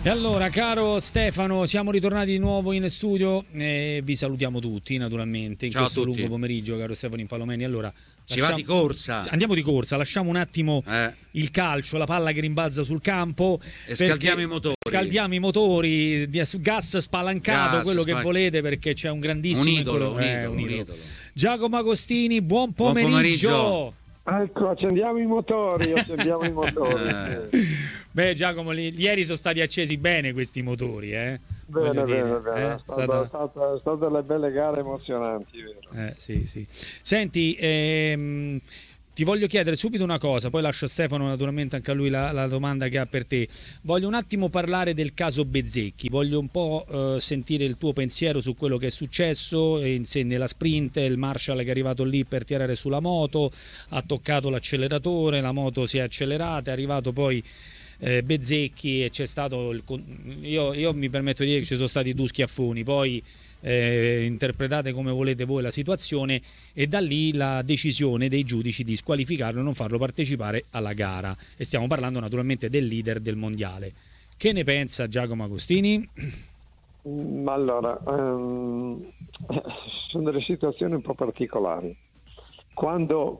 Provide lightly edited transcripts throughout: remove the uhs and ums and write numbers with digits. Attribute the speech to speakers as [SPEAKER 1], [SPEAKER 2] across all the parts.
[SPEAKER 1] E allora, caro Stefano, siamo ritornati di nuovo in studio e vi salutiamo tutti, naturalmente, in
[SPEAKER 2] Ciao
[SPEAKER 1] questo
[SPEAKER 2] a tutti.
[SPEAKER 1] lungo pomeriggio, caro Stefano Impalomeni. Allora,
[SPEAKER 2] Ci va di corsa.
[SPEAKER 1] andiamo di corsa, lasciamo un attimo il calcio, la palla che rimbalza sul campo
[SPEAKER 2] e scaldiamo i motori.
[SPEAKER 1] Scaldiamo i motori, gas spalancato, quello che volete, perché c'è un grandissimo
[SPEAKER 2] un idolo.
[SPEAKER 1] Giacomo Agostini, buon pomeriggio.
[SPEAKER 3] Ecco, accendiamo i motori.
[SPEAKER 1] Beh, Giacomo, ieri sono stati accesi bene questi motori,
[SPEAKER 3] Bene. Sono state delle belle gare emozionanti, vero?
[SPEAKER 1] Sì. Senti, ti voglio chiedere subito una cosa, poi lascio a Stefano naturalmente anche a lui la domanda che ha per te. Voglio un attimo parlare del caso Bezzecchi, voglio un po' sentire il tuo pensiero su quello che è successo nella sprint, il Marshall che è arrivato lì per tirare sulla moto, ha toccato l'acceleratore, la moto si è accelerata, è arrivato poi Bezzecchi e c'è stato io mi permetto di dire che ci sono stati due schiaffoni, poi interpretate come volete voi la situazione, e da lì la decisione dei giudici di squalificarlo e non farlo partecipare alla gara, e stiamo parlando naturalmente del leader del mondiale. Che ne pensa Giacomo Agostini?
[SPEAKER 3] Allora, sono delle situazioni un po' particolari. Quando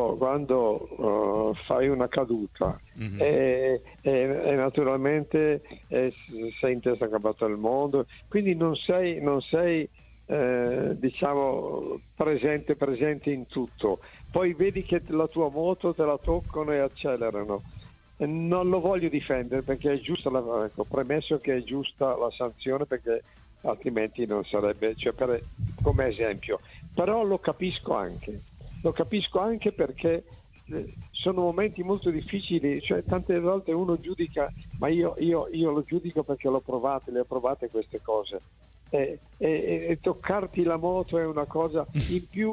[SPEAKER 3] fai una caduta e naturalmente sei in testa a capo del mondo, quindi non sei diciamo presente in tutto, poi vedi che la tua moto te la toccano e accelerano. Non lo voglio difendere perché è giusta premesso che è giusta la sanzione, perché altrimenti non sarebbe, come esempio, però lo capisco anche perché sono momenti molto difficili, tante volte uno giudica, ma io lo giudico perché le ho provate queste cose, e toccarti la moto è una cosa in più,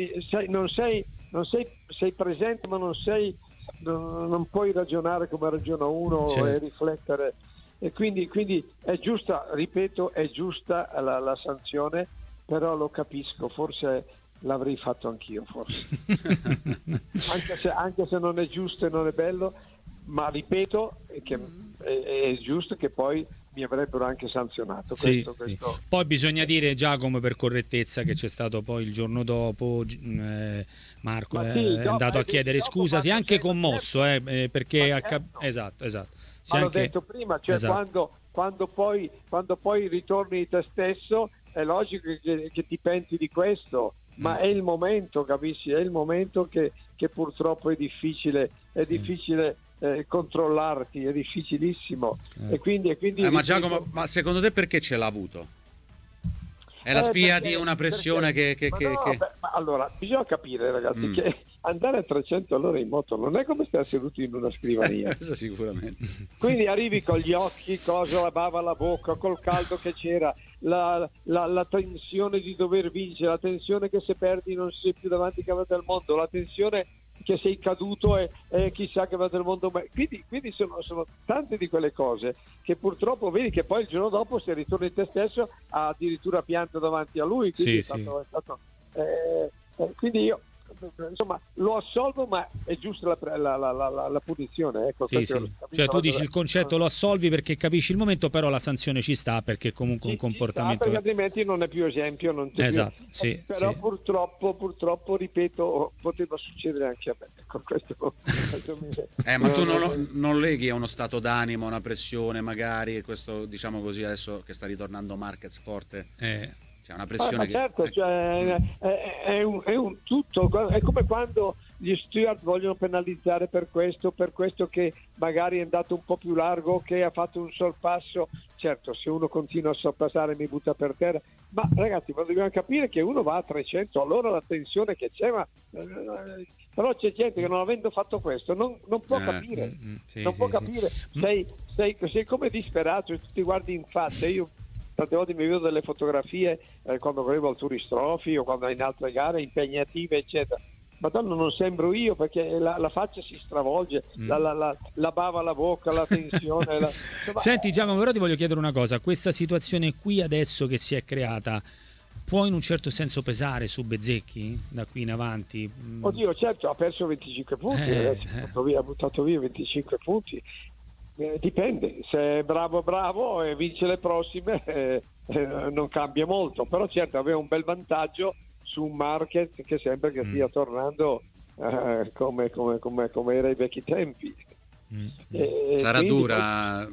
[SPEAKER 3] sei presente, ma non puoi ragionare come ragiona uno, certo, e riflettere, e quindi è giusta, ripeto, è giusta la sanzione, però lo capisco, forse l'avrei fatto anch'io, forse. anche se non è giusto e non è bello, ma ripeto che è giusto che poi mi avrebbero anche sanzionato. Questo.
[SPEAKER 1] Poi bisogna dire, Giacomo, per correttezza, che c'è stato poi il giorno dopo Marco è andato a chiedere scusa, si è anche commosso, perché esatto.
[SPEAKER 3] Ma l'ho detto prima, esatto. quando poi ritorni te stesso, è logico che ti penti di questo, ma è il momento, capisci? È il momento che purtroppo è difficile controllarti, è difficilissimo. E quindi
[SPEAKER 2] ma Giacomo, ma secondo te perché ce l'ha avuto? È la spia di una pressione
[SPEAKER 3] ma allora, bisogna capire, ragazzi, che andare a 300 all'ora in moto non è come stare seduti in una scrivania.
[SPEAKER 2] Questo sicuramente.
[SPEAKER 3] Quindi arrivi con gli occhi, la bava alla bocca, col caldo che c'era, la tensione di dover vincere, la tensione che se perdi non sei più davanti che va del mondo, la tensione che sei caduto e chissà che va del mondo. Quindi sono tante di quelle cose che purtroppo vedi che poi il giorno dopo, se ritorni in te stesso, ha addirittura pianto davanti a lui. Quindi quindi io insomma lo assolvo, ma è giusta la punizione, ecco.
[SPEAKER 1] Cioè tu dici il concetto lo assolvi perché capisci il momento, però la sanzione ci sta perché comunque un comportamento,
[SPEAKER 3] perché altrimenti non è più esempio, non c'è più. Però purtroppo ripeto, poteva succedere anche a me, ecco, questo
[SPEAKER 2] ma tu non leghi a uno stato d'animo, una pressione magari, e questo, diciamo così, adesso che sta ritornando Marquez forte, c'è una pressione
[SPEAKER 3] certo, è un tutto, è come quando gli steward vogliono penalizzare per questo che magari è andato un po' più largo, che ha fatto un sorpasso. Certo, se uno continua a sorpassare mi butta per terra, ma ragazzi, ma dobbiamo capire che uno va a 300, allora la tensione che c'è, però c'è gente che non avendo fatto questo non può capire, capire. Sei come disperato, tu ti guardi in faccia. Io tante volte mi vedo delle fotografie quando correvo al Tourist Trophy o quando in altre gare impegnative, eccetera. Madonna, non sembro io, perché la faccia si stravolge, la bava alla bocca, la tensione.
[SPEAKER 1] Senti Giacomo, però ti voglio chiedere una cosa: questa situazione qui adesso che si è creata può in un certo senso pesare su Bezzecchi da qui in avanti?
[SPEAKER 3] Oddio, certo, ha perso 25 punti, ragazzi, ha buttato via 25 punti. Dipende, se è bravo e vince le prossime non cambia molto, però certo aveva un bel vantaggio su un market che sembra che stia tornando come era ai vecchi tempi.
[SPEAKER 2] Sarà quindi, dura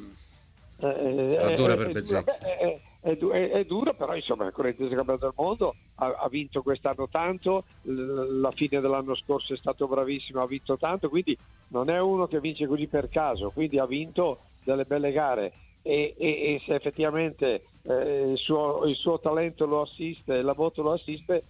[SPEAKER 2] per Bezzecchi.
[SPEAKER 3] È dura, però insomma il correntese campione del mondo ha vinto quest'anno tanto, la fine dell'anno scorso è stato bravissimo, ha vinto tanto, quindi non è uno che vince così per caso, quindi ha vinto delle belle gare e se effettivamente il suo talento lo assiste, la moto lo assiste,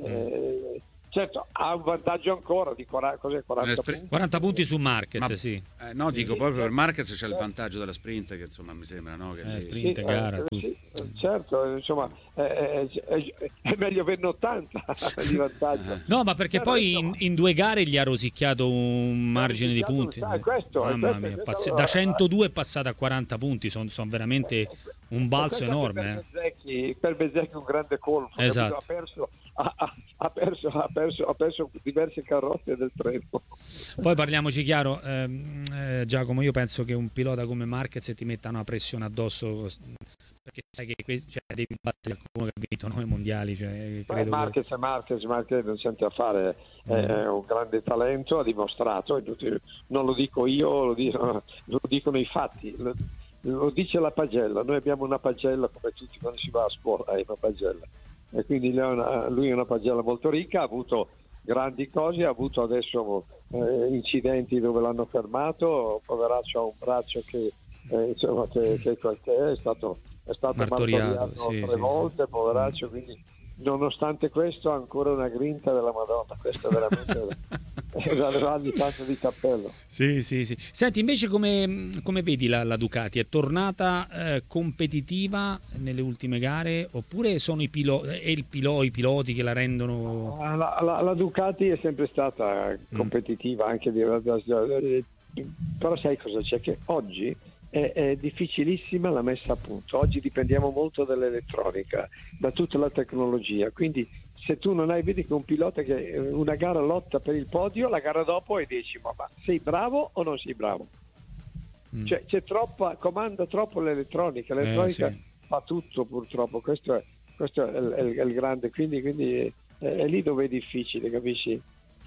[SPEAKER 3] certo ha un vantaggio ancora di 40 punti.
[SPEAKER 1] 40 punti su Marquez, sì.
[SPEAKER 2] No, dico proprio per Marquez c'è il vantaggio della sprint, che insomma mi sembra, no? Che
[SPEAKER 1] sprint, gara,
[SPEAKER 3] sì, certo, insomma è meglio averne 80 di vantaggio.
[SPEAKER 1] No, ma perché poi in 2 gare gli ha rosicchiato un margine di punti. Mamma mia, da 102 è passato a 40 punti, sono veramente un balzo enorme.
[SPEAKER 3] Per Bezzecchi un grande colpo,
[SPEAKER 1] esatto.
[SPEAKER 3] Ha perso diverse carrozze del treno.
[SPEAKER 1] Poi parliamoci chiaro, Giacomo, io penso che un pilota come Marquez ti metta una pressione addosso, perché sai che devi battere qualcuno che ha vinto 9 mondiali.
[SPEAKER 3] Marquez non c'è niente a fare, è un grande talento, ha dimostrato, non lo dico io, lo dicono i fatti. Lo dice la pagella, noi abbiamo una pagella come tutti quando si va a scuola, è una pagella, e quindi lui è una pagella molto ricca, ha avuto grandi cose, ha avuto adesso incidenti dove l'hanno fermato, poveraccio ha un braccio che è stato martoriato 3 volte, poveraccio, quindi nonostante questo ha ancora una grinta della Madonna, questo è veramente da levargli tanto di cappello.
[SPEAKER 1] Sì. Senti, invece come vedi la Ducati? È tornata competitiva nelle ultime gare, oppure sono i piloti che la rendono?
[SPEAKER 3] La Ducati è sempre stata competitiva, anche però sai cosa c'è? Che oggi è difficilissima la messa a punto. Oggi dipendiamo molto dall'elettronica, da tutta la tecnologia, quindi se tu non hai, vedi che un pilota che una gara lotta per il podio, la gara dopo è 10º, ma sei bravo o non sei bravo? Cioè comanda troppo l'elettronica sì. Fa tutto purtroppo, questo è il grande, quindi è lì dove è difficile, capisci?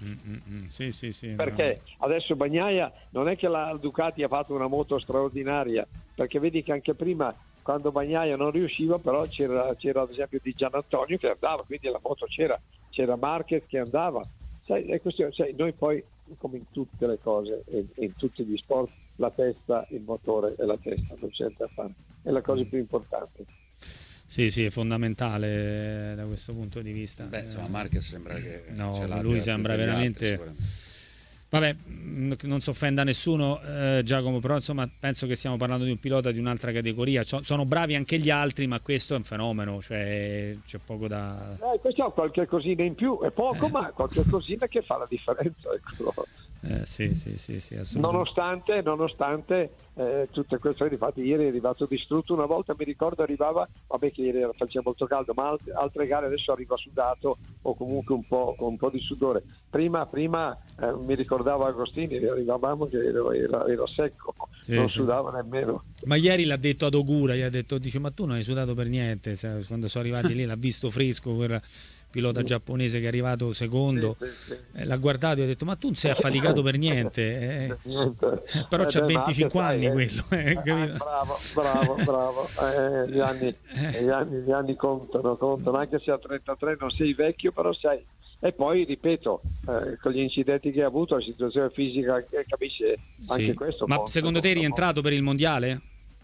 [SPEAKER 1] Sì,
[SPEAKER 3] perché adesso Bagnaia non è che la Ducati ha fatto una moto straordinaria, perché vedi che anche prima quando Bagnaia non riusciva, però c'era ad esempio Di Gianantonio che andava, quindi la moto c'era Marquez che andava, sai, è questione, noi poi come in tutte le cose e in tutti gli sport la testa, il motore e la testa, non c'è da fare, è la cosa più importante.
[SPEAKER 1] Sì, è fondamentale da questo punto di vista.
[SPEAKER 2] Insomma, Marquez sembra che
[SPEAKER 1] lui sembra veramente. Vabbè, non si offenda nessuno, Giacomo, però insomma penso che stiamo parlando di un pilota di un'altra categoria. Sono bravi anche gli altri, ma questo è un fenomeno, cioè c'è poco da.
[SPEAKER 3] Questo ha qualche cosina in più, è poco, ma qualche cosina che fa la differenza. Ecco.
[SPEAKER 1] Sì, assolutamente.
[SPEAKER 3] Nonostante tutte queste, infatti ieri è arrivato distrutto, una volta mi ricordo arrivava, vabbè che ieri faceva molto caldo, ma altre gare adesso arriva sudato o comunque con un po' di sudore. Prima mi ricordava Agostini, arrivavamo che era secco, non sudava nemmeno.
[SPEAKER 1] Ma ieri l'ha detto ad Ogura, dice ma tu non hai sudato per niente, quando sono arrivati lì l'ha visto fresco, quel pilota giapponese che è arrivato secondo, l'ha guardato e ha detto ma tu non sei affaticato per niente, però c'ha 25 anni quello.
[SPEAKER 3] Bravo. Gli anni contano, anche se a 33 non sei vecchio, però sei. E poi ripeto, con gli incidenti che ha avuto, la situazione fisica, capisce anche questo.
[SPEAKER 1] Ma secondo te è rientrato per il mondiale?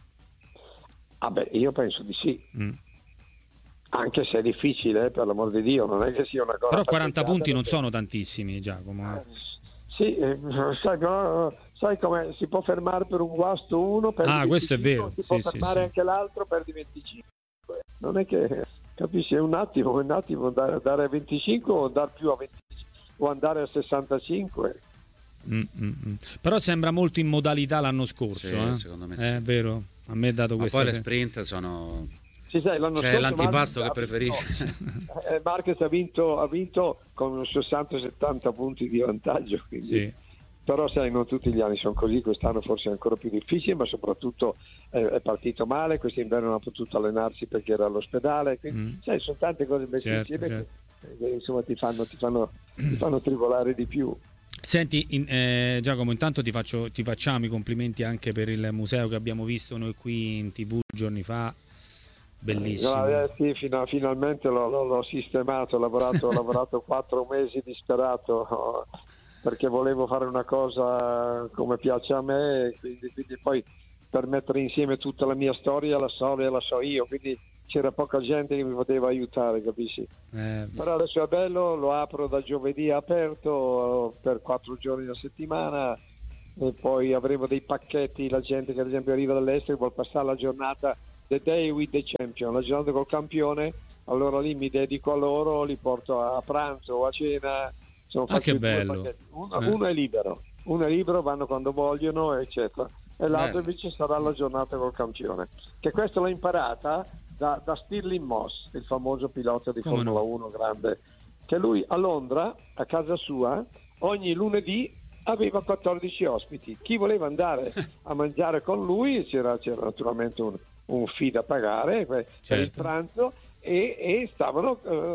[SPEAKER 3] Io penso di sì. Anche se è difficile, per l'amor di Dio, non è che sia una cosa.
[SPEAKER 1] Però 40 punti non sono tantissimi, Giacomo.
[SPEAKER 3] Sì, sai come si può fermare per un guasto uno, perdi 25,
[SPEAKER 1] questo è vero.
[SPEAKER 3] Si può fermare anche l'altro, perdi 25. Non è che, capisci, è un attimo andare a 25 o andare più a 25 o andare a 65.
[SPEAKER 1] Però sembra molto in modalità l'anno scorso.
[SPEAKER 2] Secondo me sì.
[SPEAKER 1] È vero, a me è dato questo.
[SPEAKER 2] Ma poi le sprint sono.
[SPEAKER 3] C'è
[SPEAKER 2] l'antipasto che preferisce.
[SPEAKER 3] Marquez ha vinto con 60-70 punti di vantaggio, quindi.
[SPEAKER 1] Sì.
[SPEAKER 3] però sai, non tutti gli anni sono così, quest'anno forse è ancora più difficile, ma soprattutto è partito male, quest'inverno non ha potuto allenarsi perché era all'ospedale, quindi sai, sono tante cose messe insieme che insomma ti fanno tribolare di più.
[SPEAKER 1] Senti, Giacomo, intanto ti facciamo i complimenti anche per il museo che abbiamo visto noi qui in TV giorni fa, bellissimo.
[SPEAKER 3] Sì, finalmente l'ho sistemato, ho lavorato 4 mesi disperato perché volevo fare una cosa come piace a me, e quindi poi per mettere insieme tutta la mia storia la so io, quindi c'era poca gente che mi poteva aiutare, capisci? Però adesso è bello, lo apro da giovedì aperto per 4 giorni a settimana, e poi avremo dei pacchetti, la gente che ad esempio arriva dall'estero vuol passare la giornata The Day with the Champion, la giornata col campione, allora lì mi dedico a loro, li porto a pranzo o a cena.
[SPEAKER 1] Che bello.
[SPEAKER 3] Uno è libero, vanno quando vogliono, eccetera, e l'altro invece sarà la giornata col campione, che questo l'ho imparata da Stirling Moss, il famoso pilota di Formula 1 grande, che lui a Londra, a casa sua, ogni lunedì aveva 14 ospiti. Chi voleva andare a mangiare con lui, c'era naturalmente un fee da pagare per il pranzo, e stavano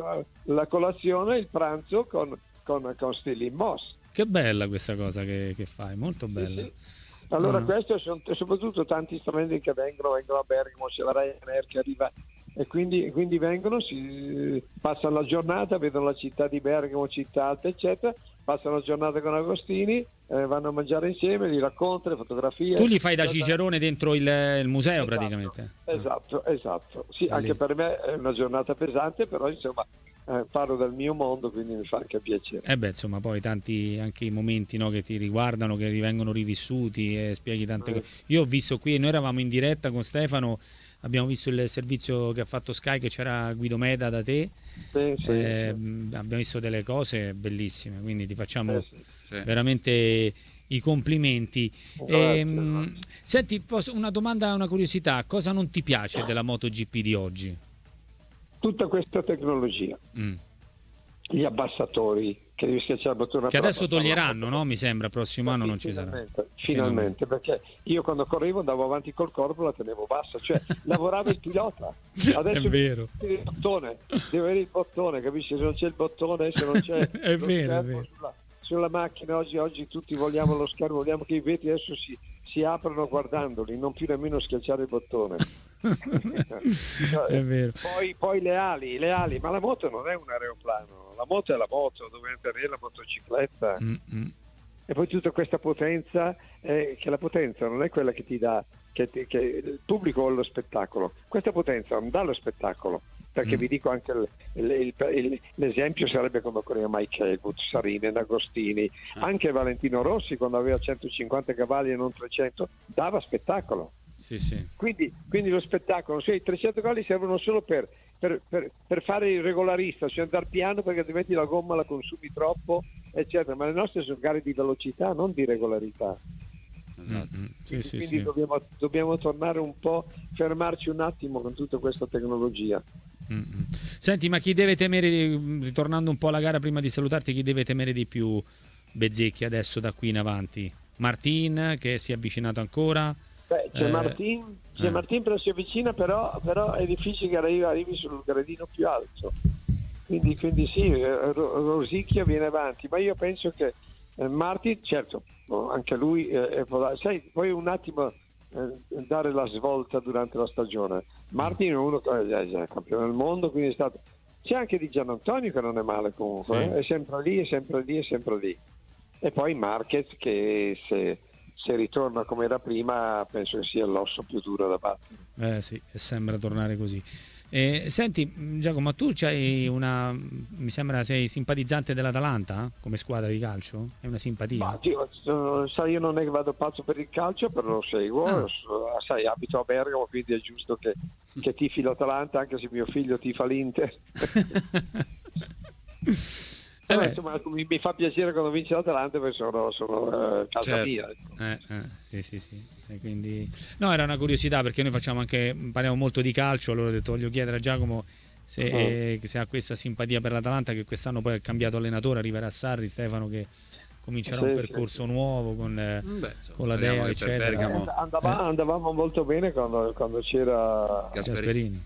[SPEAKER 3] la colazione e il pranzo con Stirling Moss.
[SPEAKER 1] Che bella questa cosa che fai, molto bella.
[SPEAKER 3] Sì. Allora questo sono soprattutto tanti stranieri che vengono a Bergamo, c'è la Ryanair che arriva, e quindi vengono, si passano la giornata, vedono la città di Bergamo, città alta eccetera, passano la giornata con Agostini, vanno a mangiare insieme, li racconta, le fotografie.
[SPEAKER 1] Tu li fai da cicerone dentro il museo, praticamente.
[SPEAKER 3] Esatto. Sì, anche per me è una giornata pesante, però insomma parlo del mio mondo, quindi mi fa anche piacere.
[SPEAKER 1] Insomma, poi tanti anche i momenti, no, che ti riguardano, che vengono rivissuti, e spieghi tante cose. Io ho visto qui, noi eravamo in diretta con Stefano, abbiamo visto il servizio che ha fatto Sky, che c'era Guido Meda da te.
[SPEAKER 3] Sì.
[SPEAKER 1] Abbiamo visto delle cose bellissime, quindi ti facciamo veramente i complimenti. Senti, una domanda, una curiosità: cosa non ti piace della MotoGP di oggi?
[SPEAKER 3] Tutta questa tecnologia, gli abbassatori che devi schiacciare il bottone,
[SPEAKER 1] che adesso toglieranno, no? Mi sembra, prossimo anno non ci sarà.
[SPEAKER 3] Finalmente, perché io quando correvo andavo avanti col corpo, la tenevo bassa, cioè lavorava il pilota. Adesso
[SPEAKER 1] è vero.
[SPEAKER 3] Devo avere il bottone, capisci? Se non c'è il bottone, se non c'è
[SPEAKER 1] è vero.
[SPEAKER 3] Sulla macchina oggi tutti vogliamo lo schermo, vogliamo che i vetri adesso si aprono guardandoli, non più nemmeno schiacciare il bottone.
[SPEAKER 1] È vero.
[SPEAKER 3] Poi le ali, ma la moto non è un aeroplano, la moto è la moto, dove avere la motocicletta. E poi tutta questa potenza, che la potenza non è quella che ti dà che il pubblico o lo spettacolo, questa potenza non dà lo spettacolo, perché vi dico anche l'esempio sarebbe quando correva Mike Haywood, Sarinen, Agostini, anche Valentino Rossi quando aveva 150 cavalli e non 300 dava spettacolo.
[SPEAKER 1] Sì.
[SPEAKER 3] Quindi lo spettacolo, i 300 cavalli servono solo per fare il regolarista, cioè andare piano, perché altrimenti la gomma la consumi troppo, eccetera, ma le nostre sono gare di velocità, non di regolarità.
[SPEAKER 2] Esatto.
[SPEAKER 3] Quindi dobbiamo tornare un po', fermarci un attimo con tutta questa tecnologia.
[SPEAKER 1] Senti, ma chi deve temere, ritornando un po' alla gara prima di salutarti, chi deve temere di più Bezzecchi adesso da qui in avanti? Martin, che si è avvicinato ancora?
[SPEAKER 3] C'è Martin però si avvicina, però è difficile che arrivi sul gradino più alto, quindi sì, Rosicchia viene avanti, ma io penso che Martin, certo, anche lui sai, poi un attimo dare la svolta durante la stagione. Martin è uno che è campione del mondo, quindi c'è anche di Gianantonio che non è male comunque, è sempre lì, e poi Marquez che se ritorna come era prima penso che sia l'osso più duro da battere.
[SPEAKER 1] Sì, e sembra tornare così. Senti Giacomo, ma tu mi sembra sei simpatizzante dell'Atalanta come squadra di calcio? È una simpatia?
[SPEAKER 3] Sai, io non è che vado pazzo per il calcio, però lo seguo, sai, abito a Bergamo, quindi è giusto che tifi l'Atalanta, anche se mio figlio tifa l'Inter. Insomma, mi fa piacere quando vince l'Atalanta, perché sono casa mia.
[SPEAKER 1] Sì. E quindi no, era una curiosità, perché noi parliamo molto di calcio, allora ho detto voglio chiedere a Giacomo se ha questa simpatia per l'Atalanta, che quest'anno poi ha cambiato allenatore, arriverà Sarri, Stefano, che comincerà un percorso nuovo con la Dea, eccetera.
[SPEAKER 3] Andavamo molto bene quando c'era
[SPEAKER 1] Gasperini.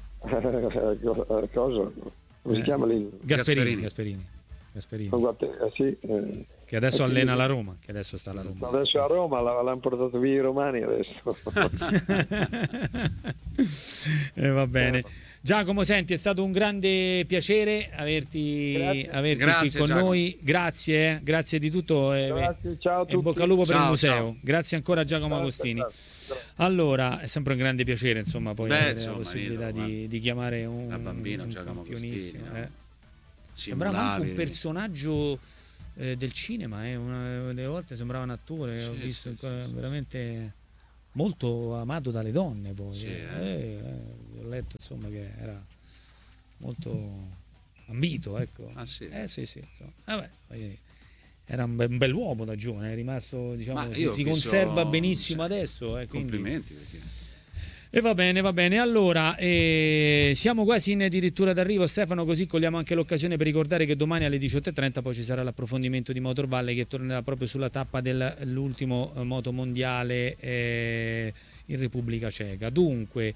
[SPEAKER 3] Cosa? Come si chiama lì?
[SPEAKER 1] Gasperini.
[SPEAKER 3] Sì,
[SPEAKER 1] che adesso allena la Roma, che adesso sta alla Roma.
[SPEAKER 3] Adesso a Roma l'hanno portato via i romani adesso.
[SPEAKER 1] Va bene. Giacomo, senti, è stato un grande piacere averti qui con noi. Grazie di tutto.
[SPEAKER 3] Grazie, ciao a tutti.
[SPEAKER 1] E bocca al lupo per il museo.
[SPEAKER 2] Ciao.
[SPEAKER 1] Grazie ancora a Giacomo Agostini. Allora, è sempre un grande piacere, insomma, poi avere la possibilità di chiamare un
[SPEAKER 2] bambino Giacomo Agostini.
[SPEAKER 1] Sembrava anche un personaggio del cinema, una delle volte sembrava un attore, ho visto veramente molto amato dalle donne poi. Ho letto insomma che era molto ambito, ecco.
[SPEAKER 2] Sì.
[SPEAKER 1] Vabbè, era un bell'uomo da giovane, è rimasto, diciamo, si conserva benissimo adesso.
[SPEAKER 2] Complimenti. Perché...
[SPEAKER 1] E va bene. Allora, siamo quasi addirittura d'arrivo, Stefano, così cogliamo anche l'occasione per ricordare che domani alle 18:30 poi ci sarà l'approfondimento di Motor Valley, che tornerà proprio sulla tappa dell'ultimo moto mondiale in Repubblica Ceca. Dunque,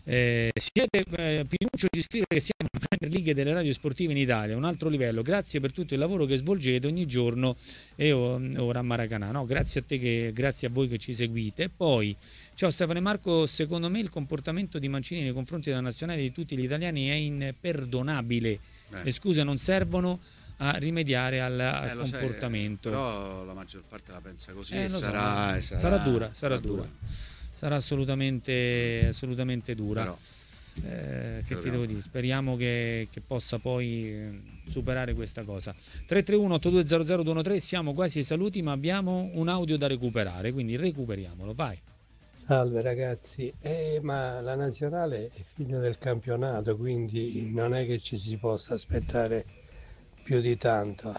[SPEAKER 1] Pinuccio ci scrive che siamo in Premier League delle radio sportive in Italia, un altro livello. Grazie per tutto il lavoro che svolgete ogni giorno e ora a Maracanã. No, grazie a te, grazie a voi che ci seguite. Poi ciao Stefano e Marco, secondo me il comportamento di Mancini nei confronti della nazionale di tutti gli italiani è imperdonabile. Le scuse non servono a rimediare al comportamento.
[SPEAKER 2] Però la maggior parte la pensa così e
[SPEAKER 1] sarà dura. Sarà assolutamente dura.
[SPEAKER 2] Però,
[SPEAKER 1] che ti devo dire? Speriamo che possa poi superare questa cosa. 331-8200-213, siamo quasi ai saluti, ma abbiamo un audio da recuperare, quindi recuperiamolo, vai.
[SPEAKER 4] Salve ragazzi, ma la nazionale è figlia del campionato, quindi non è che ci si possa aspettare più di tanto.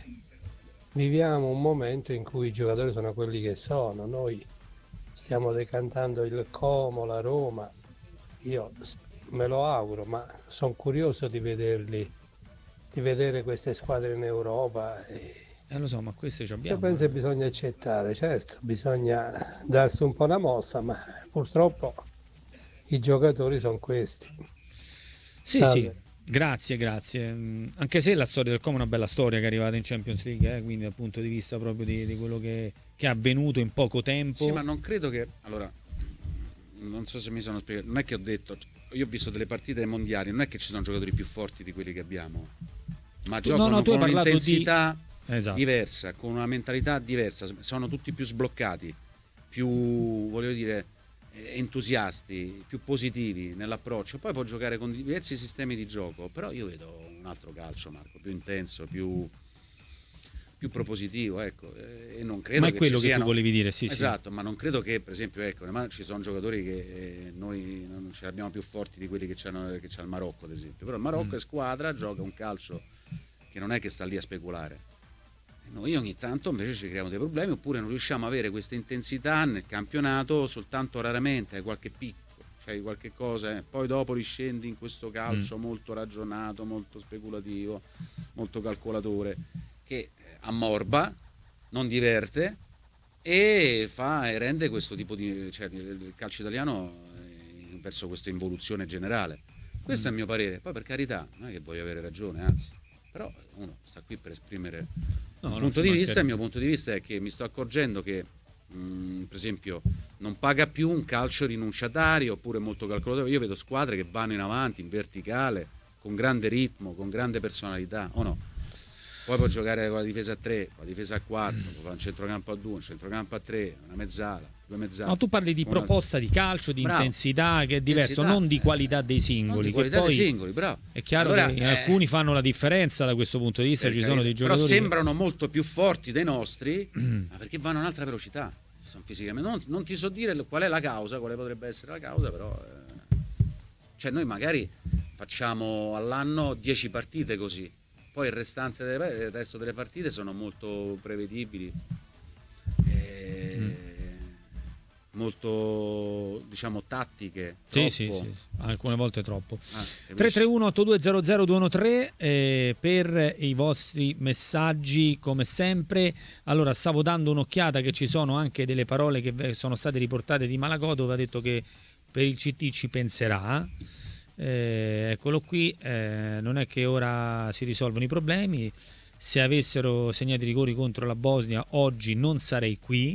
[SPEAKER 4] Viviamo un momento in cui i giocatori sono quelli che sono, noi stiamo decantando il Como, la Roma, io me lo auguro, ma sono curioso di vederli, di vedere queste squadre in Europa.
[SPEAKER 1] Lo so, ma queste ci abbiamo.
[SPEAKER 4] Io penso che bisogna accettare, certo, bisogna darsi un po' una mossa, ma purtroppo i giocatori sono questi.
[SPEAKER 1] Sì, grazie. Anche se la storia del Como è una bella storia che è arrivata in Champions League, quindi dal punto di vista proprio di quello che è avvenuto in poco tempo.
[SPEAKER 2] Sì, ma non credo che... Allora, non so se mi sono spiegato, non è che ho detto... Io ho visto delle partite mondiali, non è che ci sono giocatori più forti di quelli che abbiamo, ma giocano con un'intensità... diversa, con una mentalità diversa, sono tutti più sbloccati, più, voglio dire, entusiasti, più positivi nell'approccio. Poi può giocare con diversi sistemi di gioco, però io vedo un altro calcio, Marco, più intenso, più propositivo, ecco, e non credo
[SPEAKER 1] ma è
[SPEAKER 2] che
[SPEAKER 1] quello
[SPEAKER 2] ci
[SPEAKER 1] che
[SPEAKER 2] siano...
[SPEAKER 1] tu volevi dire, sì.
[SPEAKER 2] Ma non credo che, per esempio, ecco, ci sono giocatori che noi non ce li abbiamo più forti di quelli che c'ha il Marocco, ad esempio, però il Marocco è squadra, gioca un calcio che non è che sta lì a speculare. Noi ogni tanto invece ci creiamo dei problemi, oppure non riusciamo a avere questa intensità nel campionato, soltanto raramente hai qualche picco, cioè qualche cosa, poi dopo riscendi in questo calcio molto ragionato, molto speculativo, molto calcolatore, che ammorba, non diverte e rende questo tipo di... cioè il calcio italiano verso questa involuzione generale. Questo è il mio parere, poi per carità non è che voglio avere ragione, anzi, però uno sta qui per esprimere il punto di vista. Il mio punto di vista è che mi sto accorgendo che per esempio non paga più un calcio rinunciatario oppure molto calcolatore. Io vedo squadre che vanno in avanti in verticale con grande ritmo, con grande personalità, o no? Poi può giocare con la difesa a 3, con la difesa a 4, può fare un centrocampo a 2, un centrocampo a 3, una mezzala, due mezzali.
[SPEAKER 1] No, tu parli di proposta di calcio, di intensità, che è diverso, non di qualità dei singoli.
[SPEAKER 2] Di qualità dei singoli, bravo.
[SPEAKER 1] È chiaro che alcuni fanno la differenza da questo punto di vista, ci sono dei giocatori...
[SPEAKER 2] Però sembrano molto più forti dei nostri, ma perché vanno a un'altra velocità, sono fisicamente... Non ti so dire qual è la causa, quale potrebbe essere la causa, però... Cioè noi magari facciamo all'anno 10 partite così, poi il resto delle partite sono molto prevedibili. molto, diciamo, tattiche.
[SPEAKER 1] Sì, alcune volte troppo. 331-8200-213 per i vostri messaggi, come sempre. Allora, stavo dando un'occhiata che ci sono anche delle parole che sono state riportate di Malagò, dove ha detto che per il CT ci penserà. Eccolo qui. Non è che ora si risolvono i problemi. Se avessero segnato i rigori contro la Bosnia oggi non sarei qui.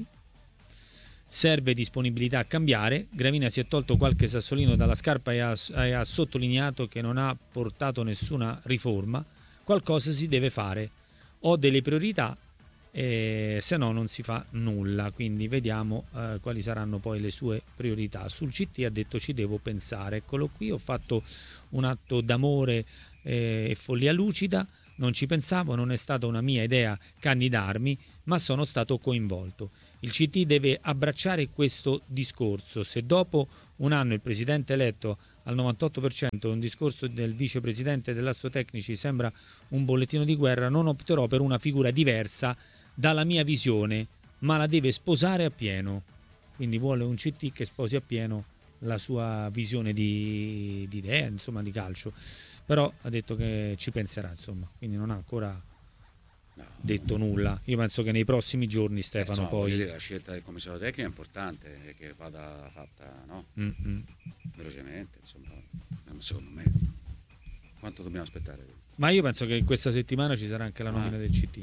[SPEAKER 1] Serve disponibilità a cambiare. Gravina si è tolto qualche sassolino dalla scarpa e ha sottolineato che non ha portato nessuna riforma. Qualcosa si deve fare. Ho delle priorità, se no non si fa nulla. Quindi vediamo quali saranno poi le sue priorità. Sul CT ha detto ci devo pensare. Eccolo qui, ho fatto un atto d'amore e follia lucida. Non ci pensavo, non è stata una mia idea candidarmi, ma sono stato coinvolto. Il CT deve abbracciare questo discorso. Se dopo un anno il presidente eletto al 98% un discorso del vicepresidente dell'Astrotecnici sembra un bollettino di guerra, non opterò per una figura diversa dalla mia visione, ma la deve sposare appieno. Quindi vuole un CT che sposi appieno la sua visione di idea, insomma, di calcio. Però ha detto che ci penserà, insomma, quindi non ha ancora detto nulla. Io penso che nei prossimi giorni, Stefano,
[SPEAKER 2] insomma,
[SPEAKER 1] poi
[SPEAKER 2] la scelta del commissario tecnico è importante, che vada fatta, no? Velocemente, insomma, secondo me. Quanto dobbiamo aspettare?
[SPEAKER 1] Ma io penso che questa settimana ci sarà anche la nomina del CT.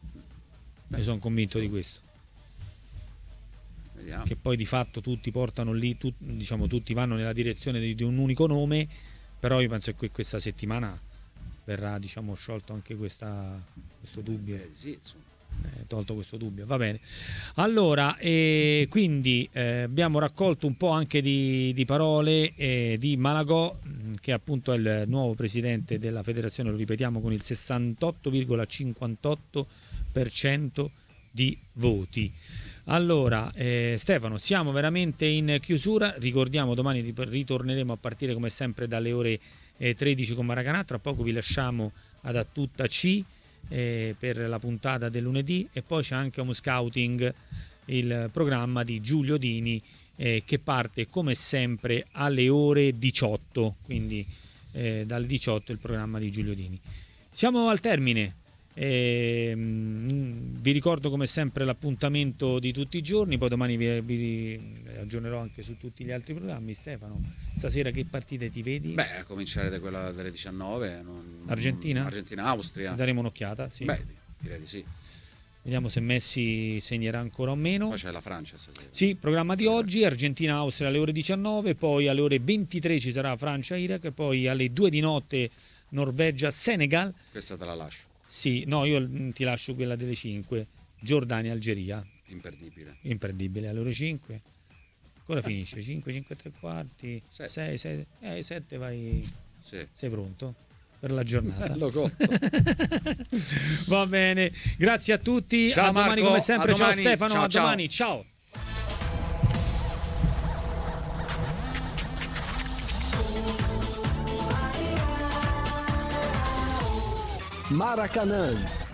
[SPEAKER 1] Io sono convinto di questo.
[SPEAKER 2] Vediamo.
[SPEAKER 1] Che poi di fatto tutti portano lì, diciamo tutti vanno nella direzione di un unico nome, però io penso che questa settimana verrà, diciamo, sciolto anche questo dubbio.
[SPEAKER 2] Sì, insomma.
[SPEAKER 1] Tolto questo dubbio, va bene. Allora, quindi abbiamo raccolto un po' anche di parole di Malagò, che appunto è il nuovo presidente della federazione, lo ripetiamo, con il 68,58% di voti. Allora, Stefano, siamo veramente in chiusura. Ricordiamo, domani ritorneremo a partire come sempre dalle ore 13 con Maracanã. Tra poco vi lasciamo ad A Tutta C per la puntata del lunedì, e poi c'è anche Home Scouting, il programma di Giulio Dini, che parte come sempre alle ore 18, quindi dalle 18 il programma di Giulio Dini. Siamo al termine. Vi ricordo come sempre l'appuntamento di tutti i giorni, poi domani vi aggiornerò anche su tutti gli altri programmi. Stefano, stasera che partite ti vedi?
[SPEAKER 2] Beh, a cominciare da quella delle 19. Argentina-Austria.
[SPEAKER 1] Daremo un'occhiata, sì.
[SPEAKER 2] Beh, direi di sì.
[SPEAKER 1] Vediamo se Messi segnerà ancora o meno.
[SPEAKER 2] Poi c'è la Francia stasera.
[SPEAKER 1] Sì, programma di oggi: Argentina-Austria alle ore 19, poi alle ore 23 ci sarà Francia-Iraq, poi alle 2 di notte Norvegia-Senegal.
[SPEAKER 2] Questa te la lascio.
[SPEAKER 1] Sì, no, io ti lascio quella delle 5, Giordania-Algeria. Imperdibile, alle ore 5. Ancora finisce, 5 e 3 quarti, 6, 7 vai,
[SPEAKER 2] sì.
[SPEAKER 1] Sei pronto per la giornata?
[SPEAKER 2] L'ho cotto.
[SPEAKER 1] Va bene, grazie a tutti,
[SPEAKER 2] ciao,
[SPEAKER 1] a domani
[SPEAKER 2] Marco,
[SPEAKER 1] come sempre, ciao Stefano,
[SPEAKER 2] ciao,
[SPEAKER 1] a domani, ciao.
[SPEAKER 5] Maracanã